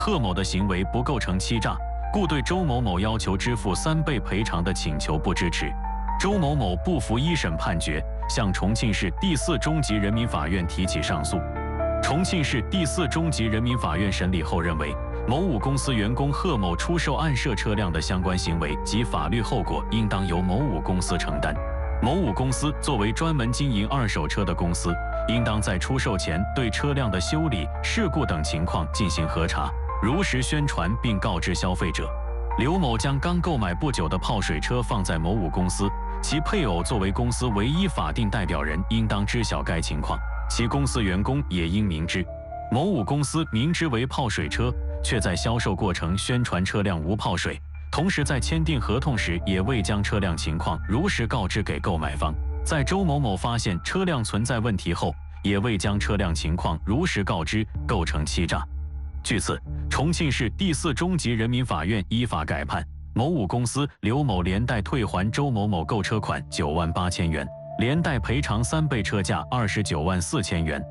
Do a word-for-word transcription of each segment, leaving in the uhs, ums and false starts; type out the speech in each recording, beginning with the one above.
贺某的行为不构成欺诈，故对周某某要求支付三倍赔偿的请求不支持。周某某不服一审判决，向重庆市第四中级人民法院提起上诉。重庆市第四中级人民法院审理后认为，某五公司员工贺某出售暗设车辆的相关行为及法律后果应当由某五公司承担。某五公司作为专门经营二手车的公司，应当在出售前对车辆的修理、事故等情况进行核查，如实宣传并告知消费者。刘某将刚购买不久的泡水车放在某五公司，其配偶作为公司唯一法定代表人，应当知晓该情况，其公司员工也应明知。某五公司明知为泡水车，却在销售过程宣传车辆无泡水，同时在签订合同时也未将车辆情况如实告知给购买方。在周某某发现车辆存在问题后，也未将车辆情况如实告知，构成欺诈。据此，重庆市第四中级人民法院依法改判某五公司刘某连带退还周某某购车款九万八千元，连带赔偿三倍车价二十九万四千元。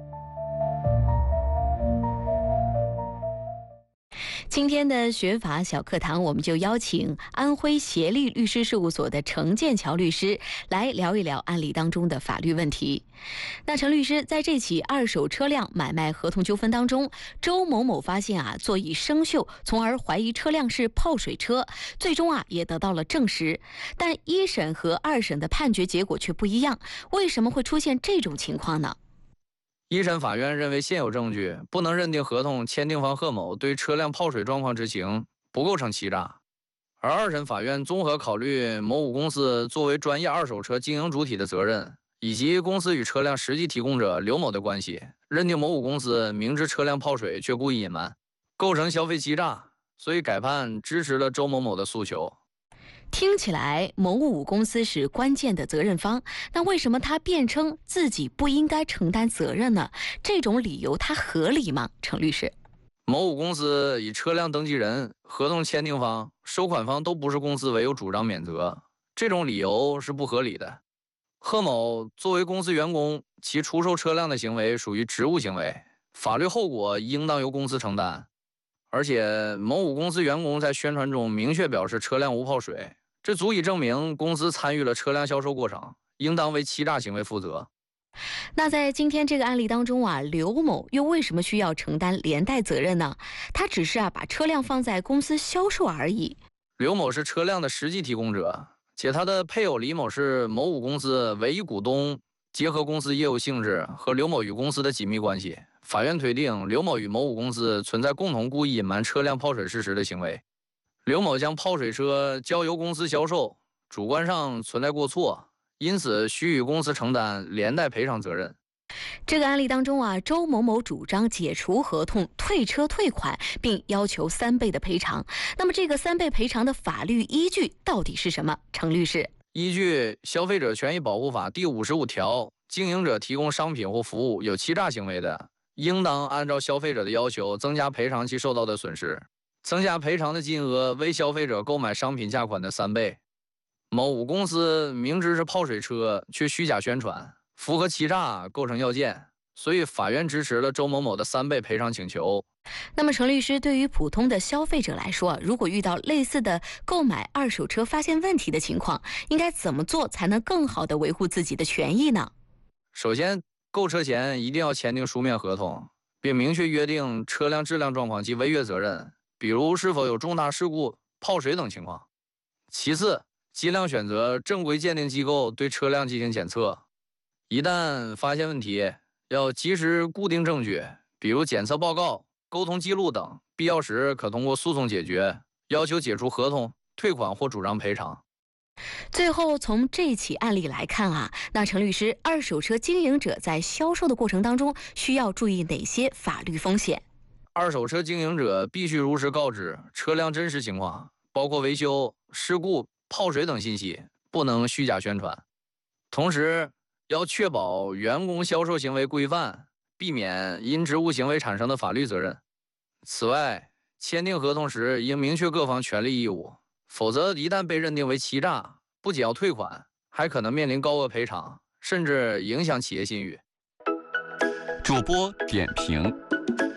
今天的学法小课堂，我们就邀请安徽协力律师事务所的程剑桥律师来聊一聊案例当中的法律问题。那程律师，在这起二手车辆买卖合同纠纷当中，周某某发现啊座椅生锈，从而怀疑车辆是泡水车，最终啊也得到了证实，但一审和二审的判决结果却不一样，为什么会出现这种情况呢？ 一审法院认为现有证据不能认定合同签订方贺某对车辆泡水状况知情，不构成欺诈。而二审法院综合考虑某五公司作为专业二手车经营主体的责任，以及公司与车辆实际提供者刘某的关系，认定某五公司明知车辆泡水却故意隐瞒，构成消费欺诈，所以改判支持了周某某的诉求。 听起来某五公司是关键的责任方，那为什么他辩称自己不应该承担责任呢？这种理由他合理吗？程律师， 某五公司以车辆登记人、合同签订方、收款方都不是公司为由主张免责，这种理由是不合理的。贺某作为公司员工，其出售车辆的行为属于职务行为，法律后果应当由公司承担。而且某五公司员工在宣传中明确表示车辆无泡水，这足以证明公司参与了车辆销售过程，应当为欺诈行为负责。 那在今天这个案例当中啊，刘某又为什么需要承担连带责任呢？他只是啊把车辆放在公司销售而已。 刘某是车辆的实际提供者，且他的配偶李某是某五公司唯一股东，结合公司业务性质和刘某与公司的紧密关系，法院推定刘某与某五公司存在共同故意隐瞒车辆泡水事实的行为。刘某将泡水车交由公司销售，主观上存在过错，因此需与公司承担连带赔偿责任。 这个案例当中啊，周某某主张解除合同、退车退款，并要求三倍的赔偿。那么这个三倍赔偿的法律依据到底是什么？程律师， 依据《消费者权益保护法》第五十五条，经营者提供商品或服务有欺诈行为的，应当按照消费者的要求增加赔偿其受到的损失，增加赔偿的金额为消费者购买商品价款的三倍。某五公司明知是泡水车却虚假宣传，符合欺诈构成要件，所以法院支持了周某某的三倍赔偿请求。 那么程律师，对于普通的消费者来说，如果遇到类似的购买二手车发现问题的情况，应该怎么做才能更好地维护自己的权益呢？ 首先，购车前一定要签订书面合同，并明确约定车辆质量状况及违约责任，比如是否有重大事故、泡水等情况。其次，尽量选择正规鉴定机构对车辆进行检测，一旦发现问题，要及时固定证据，比如检测报告、沟通记录等，必要时可通过诉讼解决，要求解除合同、退款或主张赔偿。 最后，从这起案例来看啊，那程律师，二手车经营者在销售的过程当中需要注意哪些法律风险？ 二手车经营者必须如实告知车辆真实情况，包括维修、事故、泡水等信息，不能虚假宣传。同时，要确保员工销售行为规范，避免因职务行为产生的法律责任。此外，签订合同时应明确各方权利义务，否则一旦被认定为欺诈，不仅要退款，还可能面临高额赔偿，甚至影响企业信誉。 主播点评。